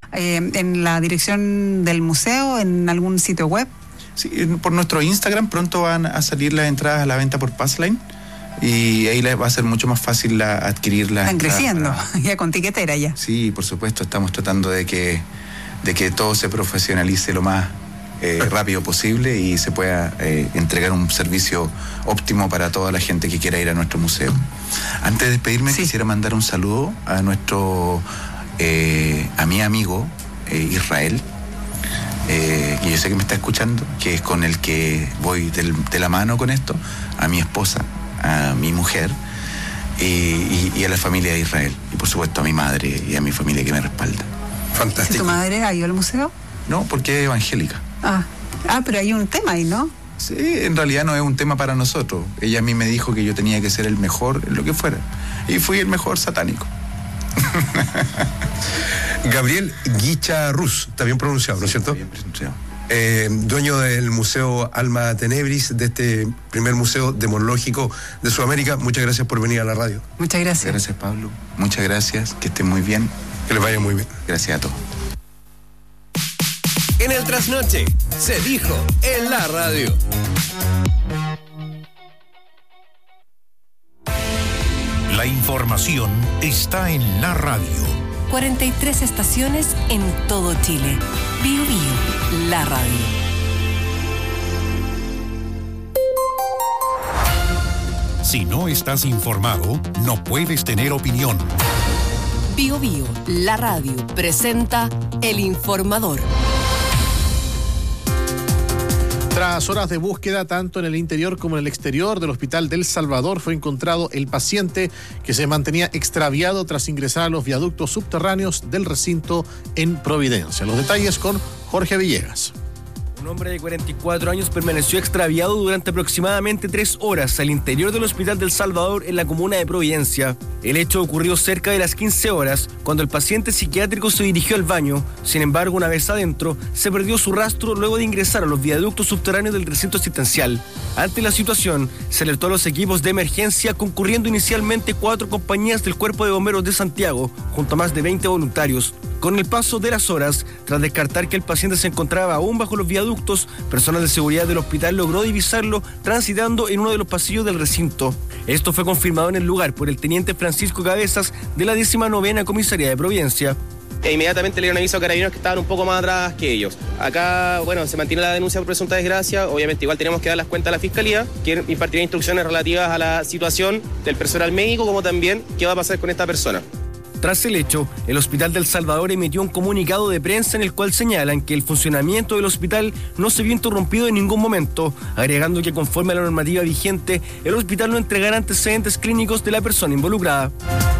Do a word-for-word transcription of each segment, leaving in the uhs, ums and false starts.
eh, en la dirección del museo, en algún sitio web. Sí, por nuestro Instagram pronto van a salir las entradas a la venta por Passline y ahí va a ser mucho más fácil la, adquirir las Están entradas. creciendo, para... ya con tiquetera ya. Sí, por supuesto, estamos tratando de que, de que todo se profesionalice lo más eh, rápido posible y se pueda eh, entregar un servicio óptimo para toda la gente que quiera ir a nuestro museo. Antes de despedirme, sí. quisiera mandar un saludo a nuestro, eh, a mi amigo eh, Israel, eh, que yo sé que me está escuchando, que es con el que voy del, de la mano con esto, a mi esposa, a mi mujer y, y, y a la familia de Israel, y por supuesto a mi madre y a mi familia que me respalda. Fantástico. ¿Tu madre ha ido al museo? No, porque es evangélica. Ah, ah, pero hay un tema ahí, ¿no? Sí, en realidad no es un tema para nosotros. Ella a mí me dijo que yo tenía que ser el mejor en lo que fuera. Y fui el mejor satánico. Gabriel Guicha Ruz, está bien pronunciado, ¿no es cierto? Está bien pronunciado. Eh, dueño del Museo Alma Tenebris, de este primer museo demonológico de Sudamérica. Muchas gracias por venir a la radio. Muchas gracias. Gracias, Pablo. Muchas gracias, que estén muy bien. Que les vaya muy bien. Gracias a todos. En el Trasnoche se dijo en la radio. La información está en la radio. cuarenta y tres estaciones en todo Chile. Bio Bio, la radio. Si no estás informado, no puedes tener opinión. Bio Bio, la radio, presenta El Informador. Tras horas de búsqueda, tanto en el interior como en el exterior del Hospital del Salvador, fue encontrado el paciente que se mantenía extraviado tras ingresar a los viaductos subterráneos del recinto en Providencia. Los detalles con Jorge Villegas. Un hombre de cuarenta y cuatro años permaneció extraviado durante aproximadamente tres horas al interior del Hospital del Salvador en la comuna de Providencia. El hecho ocurrió cerca de las quince horas, cuando el paciente psiquiátrico se dirigió al baño. Sin embargo, una vez adentro, se perdió su rastro luego de ingresar a los viaductos subterráneos del recinto asistencial. Ante la situación, se alertó a los equipos de emergencia, concurriendo inicialmente cuatro compañías del Cuerpo de Bomberos de Santiago, junto a más de veinte voluntarios. Con el paso de las horas, tras descartar que el paciente se encontraba aún bajo los viaductos, personal de seguridad del hospital logró divisarlo transitando en uno de los pasillos del recinto. Esto fue confirmado en el lugar por el teniente Francisco Cabezas de la décima novena Comisaría de Providencia. E inmediatamente le dieron aviso a carabineros que estaban un poco más atrás que ellos. Acá, bueno, se mantiene la denuncia por presunta desgracia. Obviamente igual tenemos que dar las cuentas a la Fiscalía, que impartirá instrucciones relativas a la situación del personal médico, como también qué va a pasar con esta persona. Tras el hecho, el Hospital del Salvador emitió un comunicado de prensa en el cual señalan que el funcionamiento del hospital no se vio interrumpido en ningún momento, agregando que conforme a la normativa vigente, el hospital no entregará antecedentes clínicos de la persona involucrada.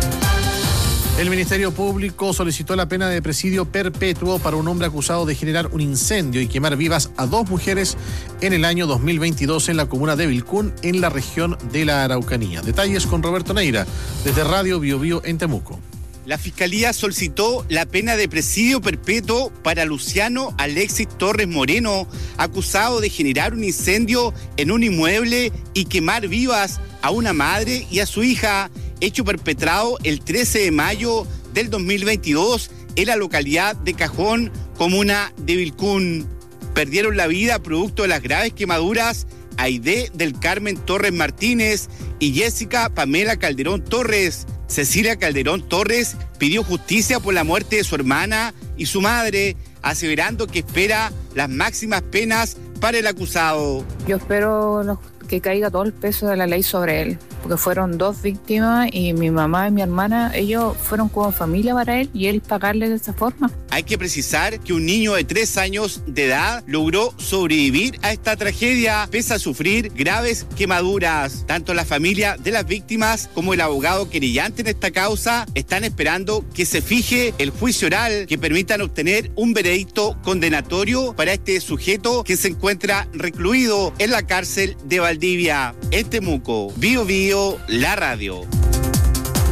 El Ministerio Público solicitó la pena de presidio perpetuo para un hombre acusado de generar un incendio y quemar vivas a dos mujeres en el año dos mil veintidós en la comuna de Vilcún, en la región de la Araucanía. Detalles con Roberto Neira, desde Radio Bio Bio en Temuco. La Fiscalía solicitó la pena de presidio perpetuo para Luciano Alexis Torres Moreno, acusado de generar un incendio en un inmueble y quemar vivas a una madre y a su hija, hecho perpetrado el trece de mayo del dos mil veintidós en la localidad de Cajón, comuna de Vilcún. Perdieron la vida producto de las graves quemaduras Aide del Carmen Torres Martínez y Jessica Pamela Calderón Torres. Cecilia Calderón Torres pidió justicia por la muerte de su hermana y su madre, aseverando que espera las máximas penas para el acusado. Yo espero que caiga todo el peso de la ley sobre él, porque fueron dos víctimas y mi mamá y mi hermana, ellos fueron como familia para él y él pagarle de esa forma. Hay que precisar que un niño de tres años de edad logró sobrevivir a esta tragedia pese a sufrir graves quemaduras. Tanto la familia de las víctimas como el abogado querellante en esta causa están esperando que se fije el juicio oral que permitan obtener un veredicto condenatorio para este sujeto que se encuentra recluido en la cárcel de Valdivia. En Temuco, Bio Bio, la radio.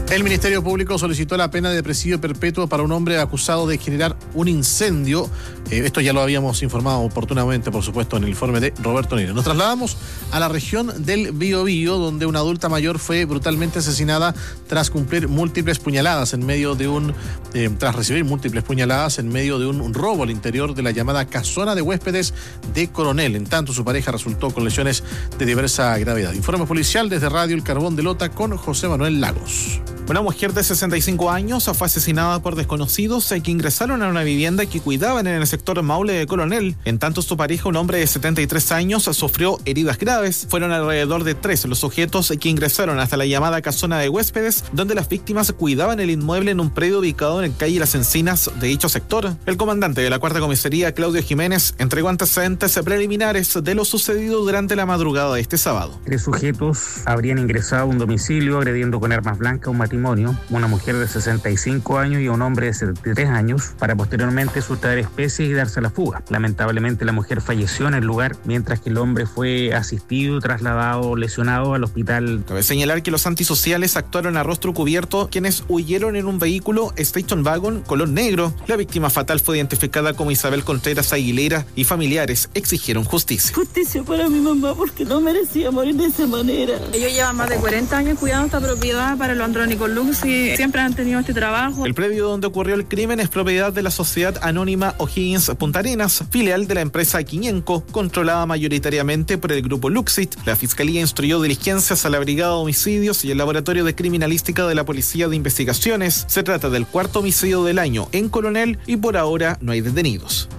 El Ministerio Público solicitó la pena de presidio perpetuo para un hombre acusado de generar un incendio. Eh, esto ya lo habíamos informado oportunamente, por supuesto, en el informe de Roberto Niro. Nos trasladamos a la región del Biobío, donde una adulta mayor fue brutalmente asesinada tras cumplir múltiples puñaladas en medio de un, eh, tras recibir múltiples puñaladas en medio de un, un robo al interior de la llamada casona de huéspedes de Coronel. En tanto, su pareja resultó con lesiones de diversa gravedad. Informe policial desde Radio El Carbón de Lota con José Manuel Lagos. Una mujer de sesenta y cinco años fue asesinada por desconocidos que ingresaron a una vivienda que cuidaban en el sector Maule de Coronel. En tanto, su pareja, un hombre de setenta y tres años, sufrió heridas graves. Fueron alrededor de tres los sujetos que ingresaron hasta la llamada casona de huéspedes, donde las víctimas cuidaban el inmueble en un predio ubicado en calle Las Encinas de dicho sector. El comandante de la cuarta comisaría, Claudio Jiménez, entregó antecedentes preliminares de lo sucedido durante la madrugada de este sábado. Tres sujetos habrían ingresado a un domicilio agrediendo con armas blancas a un matrimonio, una mujer de sesenta y cinco años y un hombre de setenta y tres años, para posteriormente sustraer especies y darse a la fuga. Lamentablemente, la mujer falleció en el lugar, mientras que el hombre fue asistido, trasladado, lesionado al hospital. Cabe señalar que los antisociales actuaron a rostro cubierto, quienes huyeron en un vehículo Station Wagon color negro. La víctima fatal fue identificada como Isabel Contreras Aguilera y familiares exigieron justicia. Justicia para mi mamá, porque no merecía morir de esa manera. Ellos llevan más de cuarenta años cuidando esta propiedad para los andrónicos Luxi, siempre han tenido este trabajo. El predio donde ocurrió el crimen es propiedad de la sociedad anónima O'Higgins Punta Arenas, filial de la empresa Quiñenco, controlada mayoritariamente por el grupo Luxit. La Fiscalía instruyó diligencias a la Brigada de Homicidios y el Laboratorio de Criminalística de la Policía de Investigaciones. Se trata del cuarto homicidio del año en Coronel y por ahora no hay detenidos.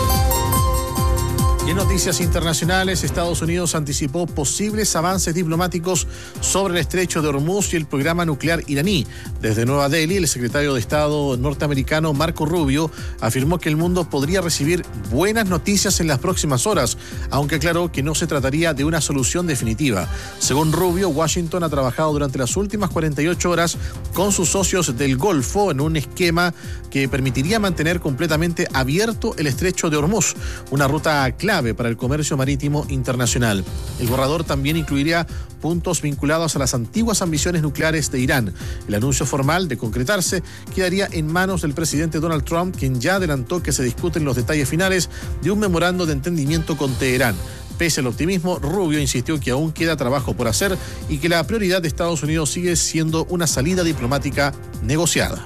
Y en noticias internacionales, Estados Unidos anticipó posibles avances diplomáticos sobre el estrecho de Hormuz y el programa nuclear iraní. Desde Nueva Delhi, el secretario de Estado norteamericano Marco Rubio afirmó que el mundo podría recibir buenas noticias en las próximas horas, aunque aclaró que no se trataría de una solución definitiva. Según Rubio, Washington ha trabajado durante las últimas cuarenta y ocho horas con sus socios del Golfo en un esquema que permitiría mantener completamente abierto el estrecho de Hormuz, una ruta clave para el comercio marítimo internacional. El borrador también incluiría puntos vinculados a las antiguas ambiciones nucleares de Irán. El anuncio formal, de concretarse, quedaría en manos del presidente Donald Trump, quien ya adelantó que se discuten los detalles finales de un memorando de entendimiento con Teherán. Pese al optimismo, Rubio insistió que aún queda trabajo por hacer y que la prioridad de Estados Unidos sigue siendo una salida diplomática negociada.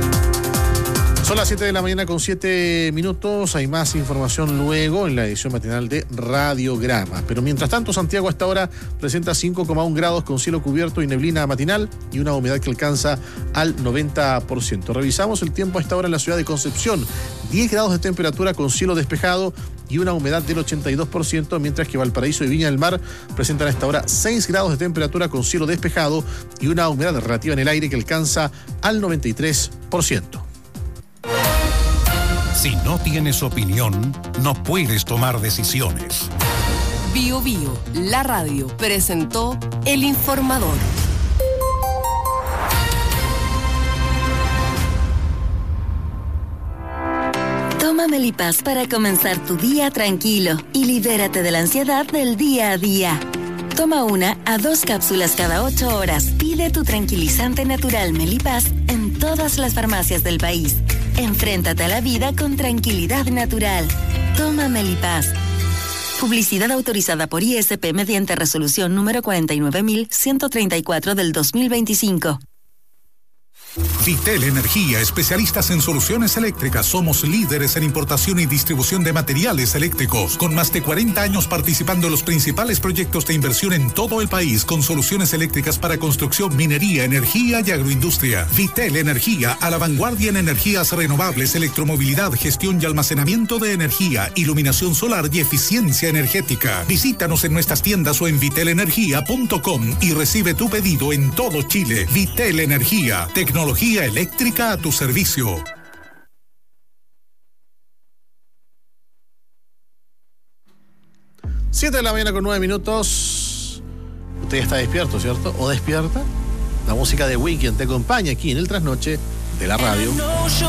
Son las siete de la mañana con siete minutos. Hay más información luego en la edición matinal de Radiograma. Pero mientras tanto, Santiago a esta hora presenta cinco coma uno grados con cielo cubierto y neblina matinal y una humedad que alcanza al noventa por ciento. Revisamos el tiempo a esta hora en la ciudad de Concepción. diez grados de temperatura con cielo despejado y una humedad del ochenta y dos por ciento, mientras que Valparaíso y Viña del Mar presentan a esta hora seis grados de temperatura con cielo despejado y una humedad relativa en el aire que alcanza al noventa y tres por ciento. Si no tienes opinión, no puedes tomar decisiones. Bio Bio, la radio, presentó El Informador. Toma Melipaz para comenzar tu día tranquilo y libérate de la ansiedad del día a día. Toma una a dos cápsulas cada ocho horas. Pide tu tranquilizante natural Melipaz en todas las farmacias del país. Enfréntate a la vida con tranquilidad natural. Toma Melipaz. Publicidad autorizada por I S P mediante resolución número cuarenta y nueve mil ciento treinta y cuatro del dos mil veinticinco. Vitel Energía, especialistas en soluciones eléctricas. Somos líderes en importación y distribución de materiales eléctricos, con más de cuarenta años participando en los principales proyectos de inversión en todo el país, con soluciones eléctricas para construcción, minería, energía y agroindustria. Vitel Energía, a la vanguardia en energías renovables, electromovilidad, gestión y almacenamiento de energía, iluminación solar y eficiencia energética. Visítanos en nuestras tiendas o en vitel energía punto com y recibe tu pedido en todo Chile. Vitel Energía, tecnología eléctrica a tu servicio. siete de la mañana con nueve minutos. Usted está despierto, ¿cierto? ¿O despierta? La música de Weekend te acompaña aquí en el trasnoche de la radio.